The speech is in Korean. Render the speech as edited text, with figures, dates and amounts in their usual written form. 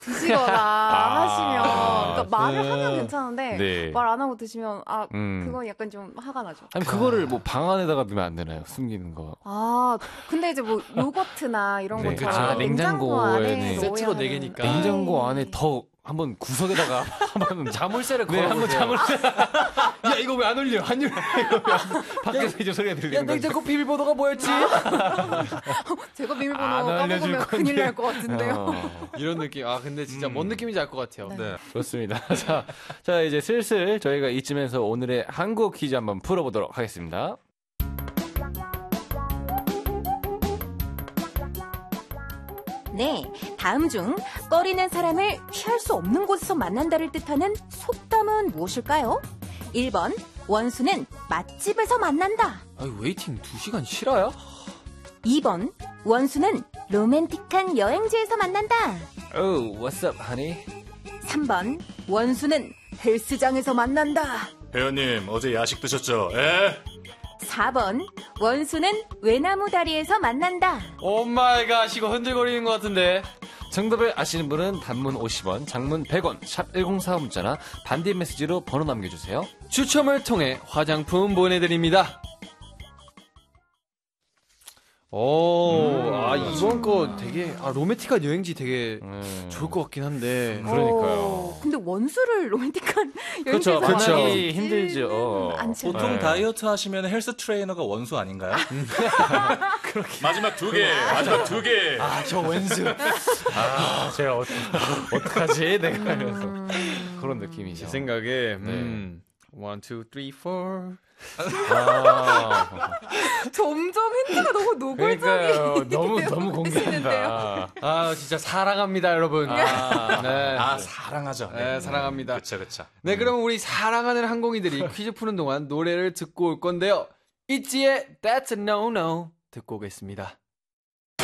드시거나 하시면, 그러니까 말을 하면 괜찮은데, 네. 말 안 하고 드시면, 그건 약간 좀 화가 나죠. 아니, 그거를 뭐 방 안에다가 두면 안 되나요? 숨기는 거. 근데 이제 뭐, 요거트나 이런 네. 것처럼 냉장고 안에 네. 세트로 4개니까. 냉장고 안에 더 한번 구석에다가 한번 자물쇠를 네, 한번 걸어보세요. 자물쇠. 야, 이거 왜 안 올려? 안 열려. 밖에서 이제 소리가 들리는 거죠. 냉장고 비밀번호가 뭐였지? 제가 비밀번호 안 알려줄 까먹으면 건데. 큰일 날 것 같은데요. 이런 느낌. 근데 진짜 뭔 느낌인지 알 것 같아요. 네. 좋습니다. 자, 이제 슬슬 저희가 이쯤에서 오늘의 한국 퀴즈 한번 풀어보도록 하겠습니다. 네, 다음 중 꺼리는 사람을 피할 수 없는 곳에서 만난다를 뜻하는 속담은 무엇일까요? 1번, 원수는 맛집에서 만난다. 웨이팅 2시간 실화야? 2번, 원수는 로맨틱한 여행지에서 만난다. Oh, what's up, honey? 3번, 원수는 헬스장에서 만난다. 회원님, 어제 야식 드셨죠? 에? 4번, 원수는 외나무 다리에서 만난다. 오 마이 갓, 이거 흔들거리는 것 같은데. 정답을 아시는 분은 단문 50원, 장문 100원, 샵 1045 문자나 반디 메시지로 번호 남겨주세요. 추첨을 통해 화장품 보내드립니다. 이번 거 되게, 로맨틱한 여행지 되게 좋을 것 같긴 한데. 그러니까요. 근데 원수를 로맨틱한 그렇죠. 여행지에서 만나기 만나기는 힘들죠. 않죠. 보통 네. 다이어트 하시면 헬스 트레이너가 원수 아닌가요? 마지막 2개. 마지막 2개. 저 원수. 제가 어떡하지? 내가 이래서 그런 느낌이죠. 제 생각에, 네. 1, 2, 3, 4. 점점 힌트가 너무 그러니까요. 노골적이 너무 공개한다. 진짜 사랑합니다, 여러분. 네. 사랑하죠. 네, 사랑합니다. 그쵸. 네, 그럼 우리 사랑하는 항공이들이 퀴즈 푸는 동안 노래를 듣고 올 건데요. 있지의 That's a No No 듣고 오겠습니다.